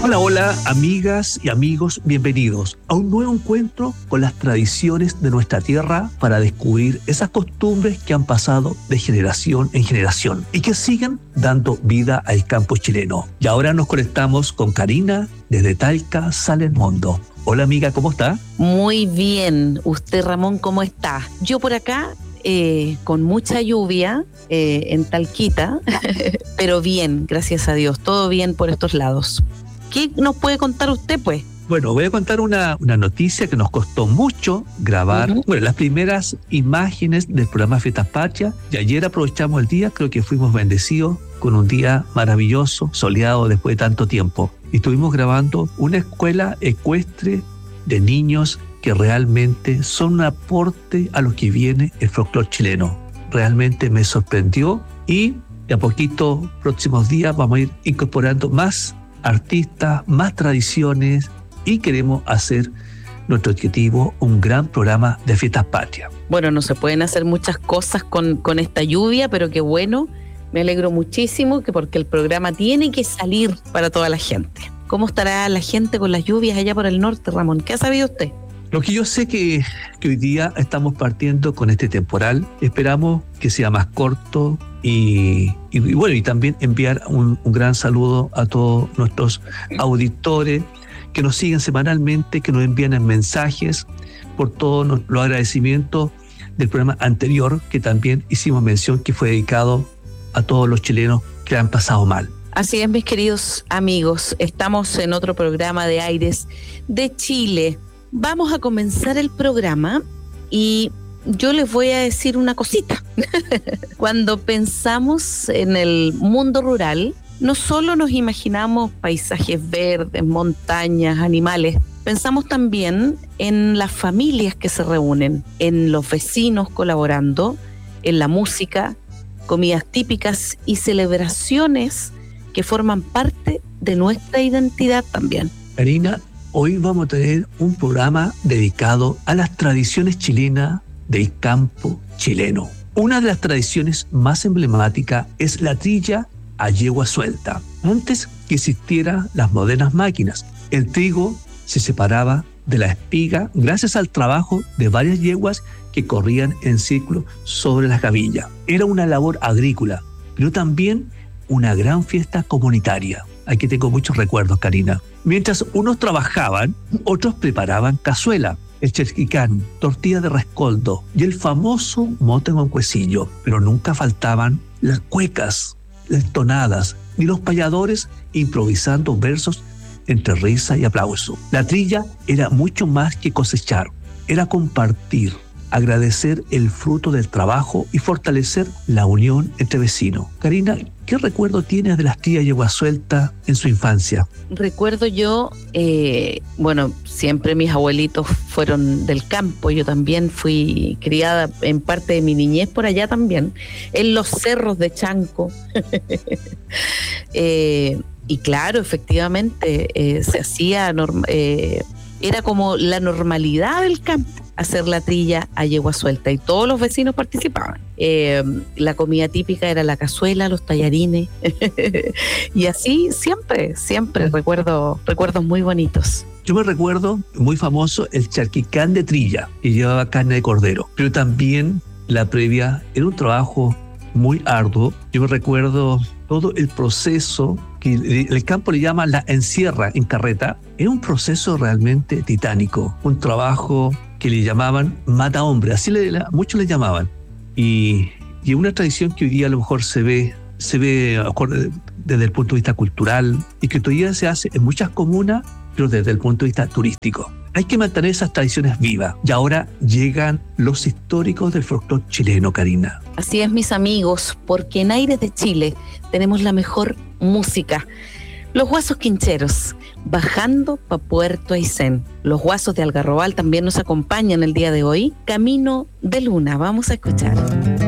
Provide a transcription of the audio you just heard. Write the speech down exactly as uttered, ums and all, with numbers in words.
Hola, hola, amigas y amigos, bienvenidos a un nuevo encuentro con las tradiciones de nuestra tierra para descubrir esas costumbres que han pasado de generación en generación y que siguen dando vida al campo chileno. Y ahora nos conectamos con Karina desde Talca, Salem-Mondo. Hola, amiga, ¿cómo está? Muy bien. ¿Usted, Ramón, cómo está? Yo por acá, eh, con mucha lluvia eh, en Talquita, pero bien, gracias a Dios, todo bien por estos lados. ¿Qué nos puede contar usted, pues? Bueno, voy a contar una, una noticia que nos costó mucho grabar. Uh-huh. Bueno, las primeras imágenes del programa Fiestas Patrias, y ayer aprovechamos el día, creo que fuimos bendecidos con un día maravilloso, soleado después de tanto tiempo. Y estuvimos grabando una escuela ecuestre de niños que realmente son un aporte a lo que viene el folclore chileno. Realmente me sorprendió y de a poquito, próximos días, vamos a ir incorporando más artistas, más tradiciones y queremos hacer nuestro objetivo un gran programa de Fiestas Patrias. Bueno, no se pueden hacer muchas cosas con, con esta lluvia, pero qué bueno, me alegro muchísimo que porque el programa tiene que salir para toda la gente. ¿Cómo estará la gente con las lluvias allá por el norte, Ramón? ¿Qué ha sabido usted? Lo que yo sé que, que hoy día estamos partiendo con este temporal, esperamos que sea más corto y, y, y bueno, y también enviar un, un gran saludo a todos nuestros auditores que nos siguen semanalmente, que nos envían mensajes por todos los agradecimientos del programa anterior, que también hicimos mención que fue dedicado a todos los chilenos que han pasado mal. Así es, mis queridos amigos, estamos en otro programa de Aires de Chile. Vamos a comenzar el programa y yo les voy a decir una cosita. Cuando pensamos en el mundo rural, no solo nos imaginamos paisajes verdes, montañas, animales, pensamos también en las familias que se reúnen, en los vecinos colaborando, en la música, comidas típicas y celebraciones que forman parte de nuestra identidad también. Karina, hoy vamos a tener un programa dedicado a las tradiciones chilenas del campo chileno. Una de las tradiciones más emblemáticas es la trilla a yegua suelta. Antes que existieran las modernas máquinas, el trigo se separaba de la espiga gracias al trabajo de varias yeguas que corrían en círculo sobre las gavillas. Era una labor agrícola, pero también una gran fiesta comunitaria. Aquí tengo muchos recuerdos, Karina. Mientras unos trabajaban, otros preparaban cazuela, el cherquicán, tortilla de rescoldo y el famoso mote con cuecillo. Pero nunca faltaban las cuecas, las tonadas y los payadores improvisando versos entre risa y aplauso. La trilla era mucho más que cosechar, era compartir, agradecer el fruto del trabajo y fortalecer la unión entre vecinos. Karina, ¿qué recuerdo tienes de las trillas yegua suelta en su infancia? Recuerdo yo, eh, bueno, siempre mis abuelitos fueron del campo, yo también fui criada en parte de mi niñez por allá también, en los cerros de Chanco. eh, y claro, efectivamente, eh, se hacía, norm- eh, era como la normalidad del campo, hacer la trilla a yegua suelta y todos los vecinos participaban. Eh, la comida típica era la cazuela, los tallarines y así siempre, siempre recuerdo, recuerdos muy bonitos. Yo me recuerdo, muy famoso, el charquicán de trilla, que llevaba carne de cordero, pero también la previa era un trabajo muy arduo. Yo me recuerdo todo el proceso que el campo le llama la encierra en carreta. Era un proceso realmente titánico, un trabajo que le llamaban mata hombre, así le, la, muchos le llamaban. Y, y una tradición que hoy día a lo mejor se ve, se ve desde el punto de vista cultural y que todavía se hace en muchas comunas, pero desde el punto de vista turístico. Hay que mantener esas tradiciones vivas. Y ahora llegan los históricos del folclore chileno, Karina. Así es, mis amigos, porque en Aires de Chile tenemos la mejor música. Los Guasos Quincheros, bajando pa' Puerto Aysén. Los Guasos de Algarrobal también nos acompañan el día de hoy. Camino de Luna, vamos a escuchar.